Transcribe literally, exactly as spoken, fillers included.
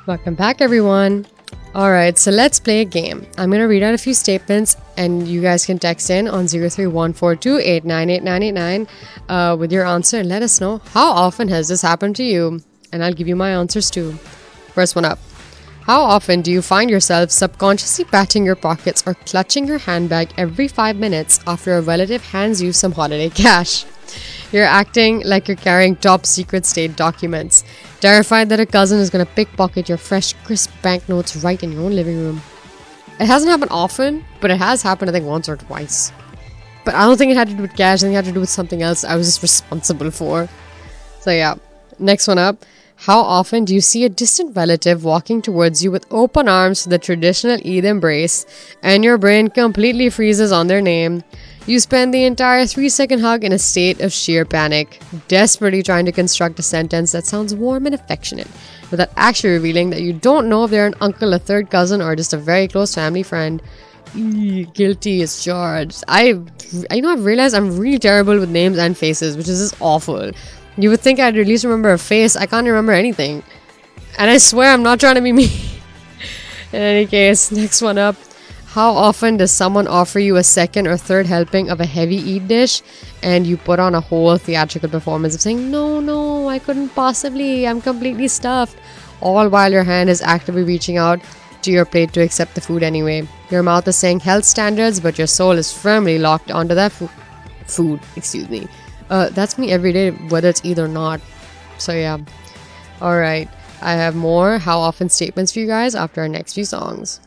Welcome back, everyone. All right, so let's play a game. I'm going to read out a few statements and you guys can text in on zero three one four two eight nine eight nine eight nine uh, with your answer and let us know how often has this happened to you. And I'll give you my answers too. First one up. How often do you find yourself subconsciously patting your pockets or clutching your handbag every five minutes after a relative hands you some holiday cash? You're acting like you're carrying top secret state documents, terrified that a cousin is going to pickpocket your fresh, crisp banknotes right in your own living room. It hasn't happened often, but it has happened I think once or twice. But I don't think it had to do with cash, I think it had to do with something else I was just responsible for. So yeah, next one up. How often do you see a distant relative walking towards you with open arms for the traditional Eid embrace and your brain completely freezes on their name? You spend the entire three second hug in a state of sheer panic, desperately trying to construct a sentence that sounds warm and affectionate, without actually revealing that you don't know if they're an uncle, a third cousin, or just a very close family friend. Eee, guilty as charged. I, I know I've realized I'm really terrible with names and faces, which is just awful. You would think I'd at least remember a face. I can't remember anything. And I swear I'm not trying to be mean. In any case, next one up. How often does someone offer you a second or third helping of a heavy Eid dish and you put on a whole theatrical performance of saying, no, no, I couldn't possibly, I'm completely stuffed, all while your hand is actively reaching out to your plate to accept the food anyway. Your mouth is saying health standards, but your soul is firmly locked onto that fo- food. Excuse me. Uh, that's me every day, whether it's Eid or not. So yeah. Alright. I have more how often statements for you guys after our next few songs.